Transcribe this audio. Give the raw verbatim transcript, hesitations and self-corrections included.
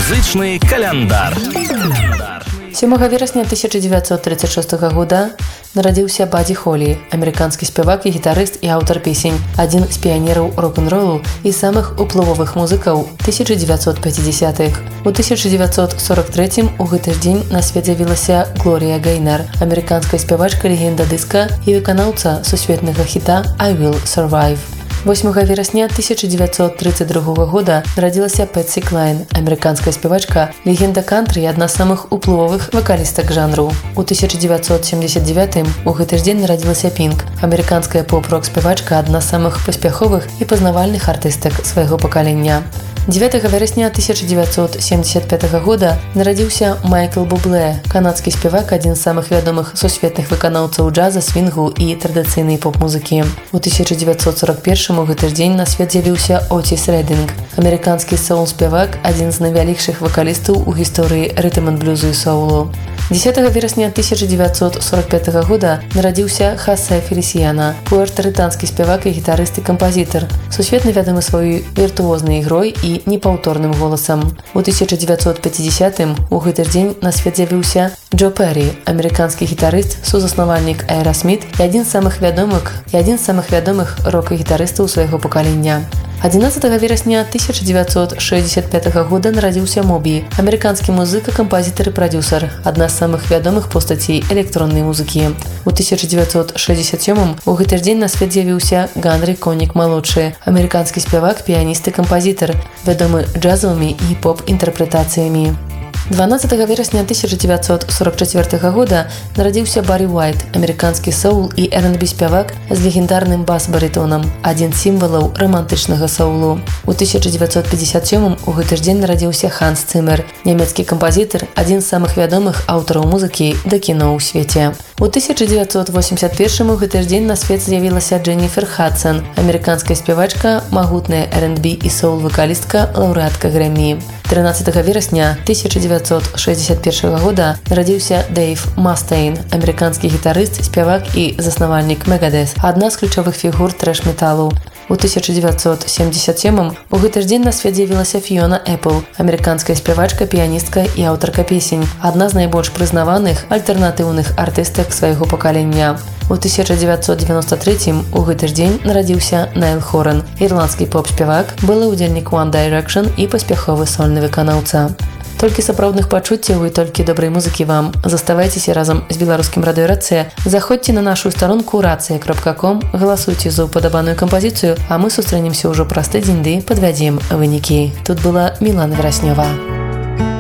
Музычны каляндар. сёмага верасня тысяча девятьсот тридцать шестого года нарадзіўся Бадди Холі, амерыканскі спявак і гітарыст і аўтар песень, адзін з піянераў рок-н-ролу і самых уплывовых музыкаў тысяча девятьсот пятидесятых. У тысяча девятьсот сорок третьем у гэты ж дзень на свет з'явілася Глорія Гейнар, амерыканская спявачка, легенда дыска і выканаўца сусветнага хіта «I Will Survive». восьмага верасня тысяча девятьсот тридцать другого года нарадзілася Пэтсі Клайн, амерыканская спявачка, легенда кантры і адна з самых уплывовых вакалістак жанру. У тысяча девятьсот семьдесят девятым у гэты ж дзень нарадзілася Пінк, амерыканская поп-рок спявачка, адна з самых паспяховых і пазнавальных артыстак свайго пакалення. дзевятага верасня тысяча девятьсот семьдесят пятого года нарадзіўся Майкл Бубле, канадскі спявак, адзін з самых вядомых сусветных выканаўцаў джаза, свінгу і традыцыйнай поп-музыкі. У тысяча девятьсот сорок первым у гэты ж дзень на свет з'явіўся Отіс Рединг, амерыканскі соул-спявак, адзін з найвялікшых вакалістаў у гісторыі рытм-энд-блюзу і соулу. дзесятага верасня тысяча девятьсот сорок пятого года нарадзіўся Хосе Фелисиано, пуэртарыканскі спявак і гітарыст і кампазітар, сусветна вядомы сваёй віртуознай ігрой і непаўторным голасам. У тысяча девятьсот пятидесятым у гэты ж дзень на свет з'явіўся Джо Перрі, амерыканскі гітарыст, сузаснавальнік Aerosmith і адзін з самых вядомых і адзін з самых вядомых рок-гітарыстаў свайго пакалення. адзінаццатага верасня тысяча девятьсот шестьдесят пятого года нарадзіўся Мобі, амерыканскі музыка, кампазітар і прадзюсар, адна з самых вядомых постацей электроннай музыкі. У тысяча девятьсот шестьдесят седьмым у гэты ж дзень на свет з'явіўся Ганрі Конік-малодшы, амерыканскі спявак, піяніст і кампазітар, вядомы джазовымі і поп-інтэрпрэтацыямі. дванаццатага верасня тысяча девятьсот сорок четвёртого года нарадзіўся Барі Уайт, амерыканскі соул і эр энд би спявак з легендарным бас-барытонам, адзін з сімвалаў романтычнага соулу. У тысяча девятьсот пятьдесят сёмым у гэты ж дзень нарадзіўся Ханс Циммер, нямецкі кампазітар, адзін з самых вядомых аўтараў музыкі да кіно ў свеце. У тысяча девятьсот восемьдесят первым у гэты ж дзень на свет з'явілася Дженніфер Хадсон, амерыканская спявачка, магутная эр энд би і соул-вакалістка, лаўрэатка Грэмі. тринадцатага верасня тысяча девятьсот шестьдесят первого года нарадзіўся Дэйв Мастейн, амерыканскі гітарыст, спявак і заснавальнік Мегадэс, адна з ключовых фігур трэш-металу. У тысяча девятьсот семьдесят сёмым у гэты ж дзень на свет з'явілася Фіёна Эпл, амерыканская спявачка, піяністка і аўтарка песень, адна з найбольш прызнаваных альтэрнатыўных артыстак свайго пакалення. У тысяча девятьсот девяносто третьем у гэты ж дзень нарадзіўся Найл Хоран, ірландскі поп-спявак, былы ўдзельнік One Direction і паспяховы сольны выканаўца. Толькі сапраўдных пачуццяў і толькі добрай музыкі вам. Заставайцеся разам з беларускім радыё Рацыя. Заходзьце на нашу старонку рацыя кропка ком, галасуйце за упадабаную кампазіцыю, а мы сустрэнемся ўжо праз тыдзень ды падвядзем вынікі. Тут была Мілана Вераснёва.